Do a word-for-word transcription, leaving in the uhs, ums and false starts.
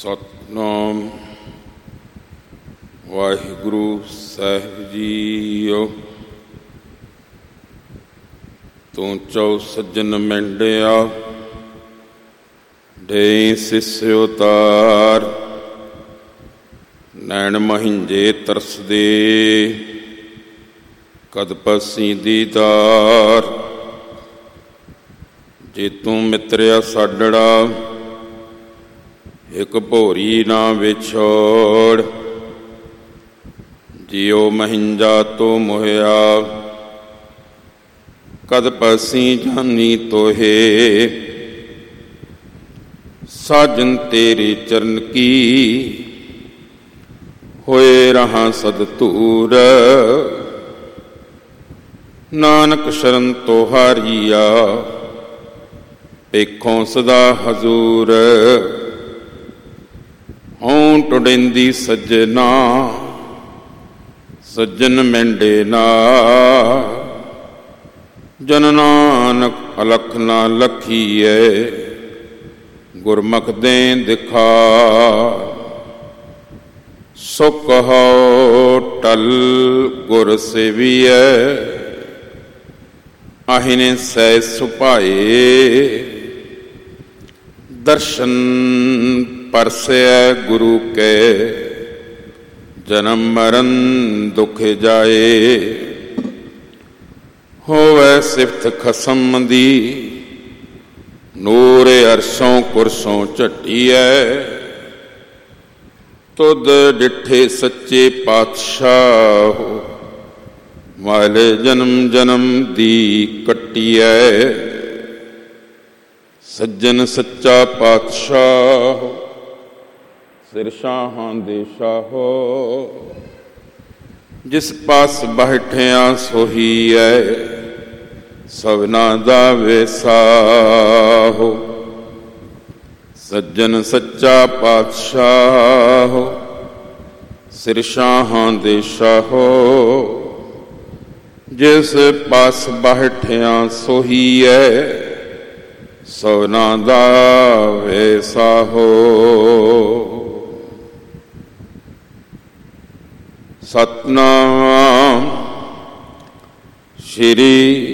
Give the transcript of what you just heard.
ਸਤਿਨਾਮ ਵਾਹਿਗੁਰੂ ਸਾਹਿਬ JIO. ਤੂੰ ਚੌ ਸੱਜਣ ਮੈਂਡਿਆ ਡੇ ਸਿਸ ਉਤਾਰ, ਨੈਣ ਮਹਿੰਜੇ ਤਰਸਦੇ ਕਦ ਪਸੀ ਦੀਦਾਰ। ਜੇ ਤੂੰ ਮਿੱਤਰਿਆ ਸਾਡੜਾ ਇੱਕ ਭੋਰੀ ਨਾ ਵਿਛੋੜ, ਜਿਉ ਮਹਿੰਜਾ ਤੋ ਮੋਹਿਆ ਕਦ ਪਸੀ ਜਾਨੀ ਤੋਹੇ। ਸਾਜਨ ਤੇਰੇ ਚਰਨ ਕੀ ਹੋਏ ਰਹਾ ਸਦ ਧੂਰ, ਨਾਨਕ ਸ਼ਰਨ ਤੁਹਾਰੀਆ ਪੇਖੋਂ ਸਦਾ ਹਜ਼ੂਰ। ਹਉ ਟੁੜਿੰਦੀ ਸੱਜਣਾ ਸੱਜਣ ਮੈਂਡੇ ਨਾ, ਜਨ ਨਾਨਕ ਅਲਖ ਨਾ ਲਖੀਐ ਗੁਰਮੁਖ ਦੇ ਦਿਖਾ। ਸੁਖ ਹੋ ਟਲ ਗੁਰ ਸੇਵੀਐ, আহিਨੇ ਸਹਿ ਸੁਭਾਏ। ਦਰਸ਼ਨ ਪਰਸੈ ਗੁਰੂ ਕੇ, ਜਨਮ ਮਰਨ ਦੁਖ ਜਾਏ। ਹੋਵੈ ਸਿਫਤ ਖਸਮ ਦੀ, ਨੂਰ ਅਰਸ਼ੋਂ ਕੁਰਸੋਂ ਝਟੀਐ। ਤੁਧ ਡਿਠੇ ਸੱਚੇ ਪਾਤਸ਼ਾਹ, ਮਾਲੇ ਜਨਮ ਜਨਮ ਦੀ ਕੱਟੀਐ। ਸੱਜਣ ਸੱਚਾ ਪਾਤਸ਼ਾਹ, ਸਿਰ ਸ਼ਾਹਾਂ ਦੇ ਸ਼ਾਹੋ। ਜਿਸ ਪਾਸ ਬੈਠਿਆ ਸੋਹੀਐ, ਸਭਨਾ ਦਾ ਵੇਸਾਹੋ। ਸੱਜਣ ਸੱਚਾ ਪਾਤਸ਼ਾਹ, ਸਿਰ ਸ਼ਾਹਾਂ ਦੇ ਸ਼ਾਹੋ। ਜਿਸ ਪਾਸ ਬੈਠਿਆ ਸੋਹੀਐ, ਸਭਨਾ ਦਾ ਵੇਸਾਹੋ। ਸਤਿਨਾਮ ਸ੍ਰੀ